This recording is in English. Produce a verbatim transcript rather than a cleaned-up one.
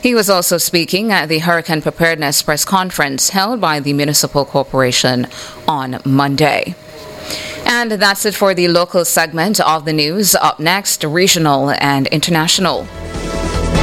He was also speaking at the Hurricane Preparedness press conference held by the Municipal Corporation on Monday. And that's it for the local segment of the news. Up next, regional and international.